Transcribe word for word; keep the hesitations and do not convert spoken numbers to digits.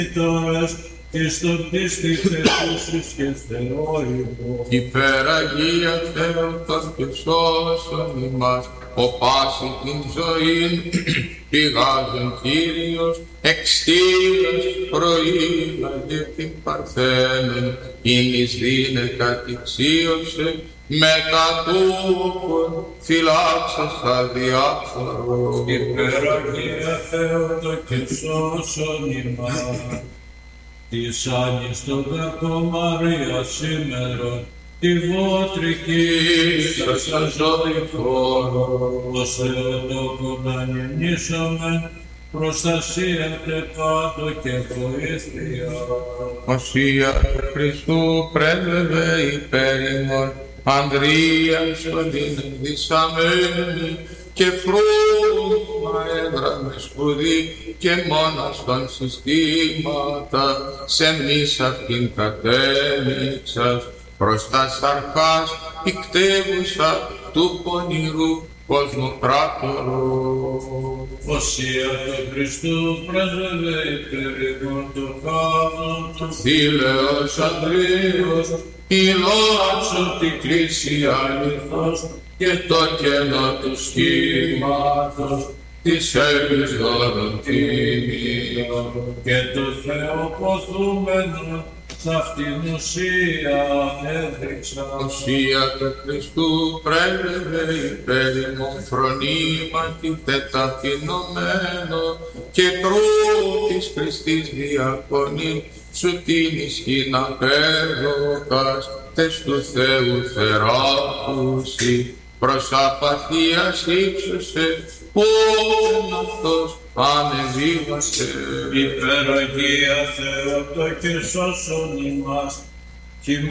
και στον πίστη Θεούς και Θεόλυμπο. Υπεραγία Θεότος και σώσον ημάς, ο πάση την ζωήν πηγάζον Κύριος, εξτήρας προήγαγε την Παρθένον, ήμις δίνε κατηξίωσε, μετά τούκον φυλάξας αδιάφορο. Υπεραγία Θεότο και σώσον ημάς, της Άνης των Κακό Μαρία σήμερον, τη βότρικη σας τα ζωή χώρο, ως Θεοτόκο να νυμνήσομεν, προστασία τε πάντο και βοήθεια. Οσία Χριστού πρέβευε υπέρ ημών, Ανδρία σχολήν ενδυσαμένη, και φρούμα έδραμε σπουδή, και μόνος των συστήματα, σε μης αυτήν κατέληξας, προς τας αρχάς πηκτεύουσα του πονηρού κοσμοκράτορου. Οσία του Χριστού πρέσβευε υπέρ ημών το χάβον του Φίλεος Ανδρείος, ηλάξω την κλίση αληθώς, και το κενό του σχήματος, της έργης δώρων τιμίων, και το Θεό ποθούμενο, σ' αυτήν ουσία έδειξα. Οσία του Χριστού πρέβευε υπέρ ημών φρονήματι τεταφινωμένο, και τρόπης Χριστής διακονήν, σου την ισχύν απέρδοκας, τες του Θεού θεράπουση, προς απαθίας ύψωσε, πόσεν αυτός ανεβίβασε. Υπεραγία Θεότο και σώσον ημάς,